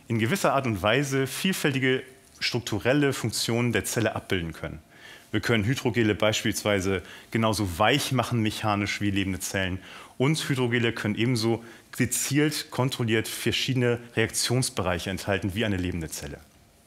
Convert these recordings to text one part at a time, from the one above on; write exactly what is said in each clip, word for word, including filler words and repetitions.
in gewisser Art und Weise vielfältige strukturelle Funktionen der Zelle abbilden können. Wir können Hydrogele beispielsweise genauso weich machen mechanisch wie lebende Zellen. Und Hydrogele können ebenso gezielt, kontrolliert verschiedene Reaktionsbereiche enthalten wie eine lebende Zelle.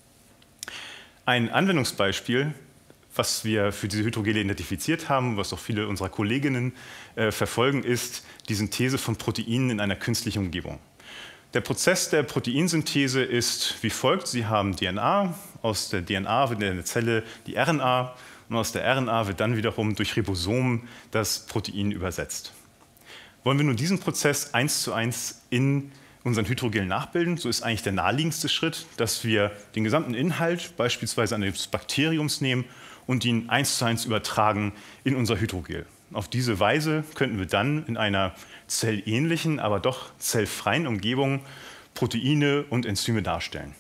Ein Anwendungsbeispiel, was wir für diese Hydrogele identifiziert haben, was auch viele unserer Kolleginnen äh, verfolgen, ist die Synthese von Proteinen in einer künstlichen Umgebung. Der Prozess der Proteinsynthese ist wie folgt. Sie haben D N A, aus der D N A wird in der Zelle die R N A und aus der R N A wird dann wiederum durch Ribosomen das Protein übersetzt. Wollen wir nun diesen Prozess eins zu eins in unseren Hydrogel nachbilden, so ist eigentlich der naheliegendste Schritt, dass wir den gesamten Inhalt beispielsweise eines Bakteriums nehmen und ihn eins zu eins übertragen in unser Hydrogel. Auf diese Weise könnten wir dann in einer zellähnlichen, aber doch zellfreien Umgebung Proteine und Enzyme darstellen.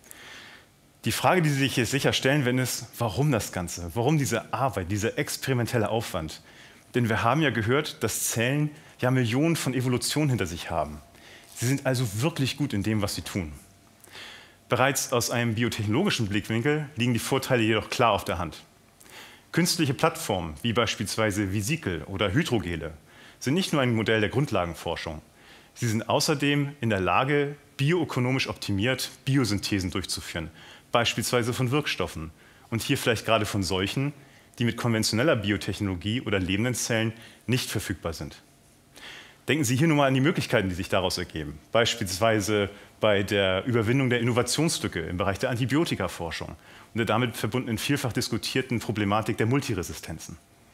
Die Frage, die Sie sich jetzt sicher stellen werden, ist, warum das Ganze? Warum diese Arbeit, dieser experimentelle Aufwand? Denn wir haben ja gehört, dass Zellen ja Millionen von Evolutionen hinter sich haben. Sie sind also wirklich gut in dem, was sie tun. Bereits aus einem biotechnologischen Blickwinkel liegen die Vorteile jedoch klar auf der Hand. Künstliche Plattformen, wie beispielsweise Vesikel oder Hydrogele, sind nicht nur ein Modell der Grundlagenforschung. Sie sind außerdem in der Lage, bioökonomisch optimiert Biosynthesen durchzuführen, beispielsweise von Wirkstoffen und hier vielleicht gerade von solchen, die mit konventioneller Biotechnologie oder lebenden Zellen nicht verfügbar sind. Denken Sie hier nur mal an die Möglichkeiten, die sich daraus ergeben, beispielsweise bei der Überwindung der Innovationslücke im Bereich der Antibiotikaforschung und der damit verbundenen vielfach diskutierten Problematik der Multiresistenzen.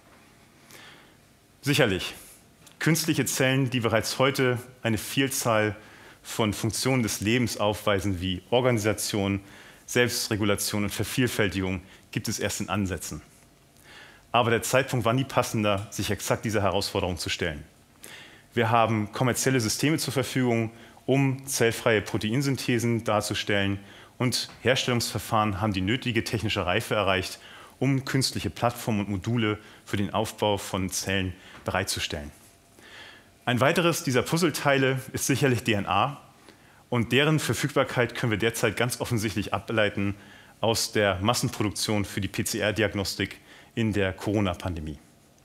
Sicherlich, künstliche Zellen, die bereits heute eine Vielzahl von Funktionen des Lebens aufweisen, wie Organisation, Selbstregulation und Vervielfältigung, gibt es erst in Ansätzen. Aber der Zeitpunkt war nie passender, sich exakt dieser Herausforderung zu stellen. Wir haben kommerzielle Systeme zur Verfügung, um zellfreie Proteinsynthesen darzustellen, und Herstellungsverfahren haben die nötige technische Reife erreicht, um künstliche Plattformen und Module für den Aufbau von Zellen bereitzustellen. Ein weiteres dieser Puzzleteile ist sicherlich D N A, und deren Verfügbarkeit können wir derzeit ganz offensichtlich ableiten aus der Massenproduktion für die P C R-Diagnostik in der Corona-Pandemie.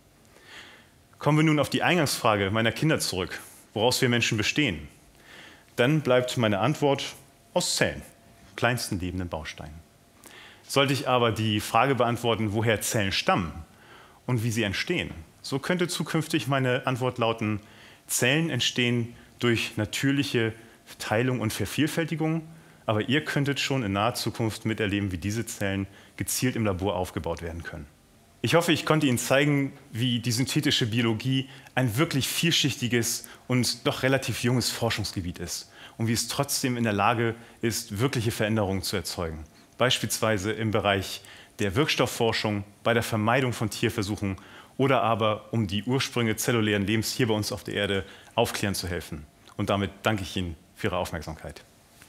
Kommen wir nun auf die Eingangsfrage meiner Kinder zurück, woraus wir Menschen bestehen. Dann bleibt meine Antwort aus Zellen, kleinsten lebenden Bausteinen. Sollte ich aber die Frage beantworten, woher Zellen stammen und wie sie entstehen, so könnte zukünftig meine Antwort lauten: Zellen entstehen durch natürliche Teilung und Vervielfältigung, aber ihr könntet schon in naher Zukunft miterleben, wie diese Zellen gezielt im Labor aufgebaut werden können. Ich hoffe, ich konnte Ihnen zeigen, wie die synthetische Biologie ein wirklich vielschichtiges und doch relativ junges Forschungsgebiet ist und wie es trotzdem in der Lage ist, wirkliche Veränderungen zu erzeugen. Beispielsweise im Bereich der Wirkstoffforschung, bei der Vermeidung von Tierversuchen oder aber um die Ursprünge zellulären Lebens hier bei uns auf der Erde aufklären zu helfen. Und damit danke ich Ihnen für Ihre Aufmerksamkeit.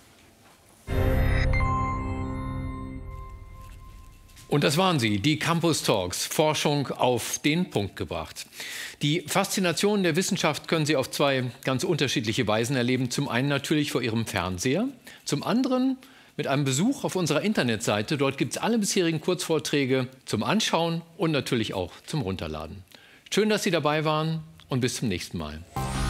Und das waren sie, die Campus Talks, Forschung auf den Punkt gebracht. Die Faszination der Wissenschaft können Sie auf zwei ganz unterschiedliche Weisen erleben. Zum einen natürlich vor Ihrem Fernseher, zum anderen mit einem Besuch auf unserer Internetseite. Dort gibt es alle bisherigen Kurzvorträge zum Anschauen und natürlich auch zum Runterladen. Schön, dass Sie dabei waren und bis zum nächsten Mal.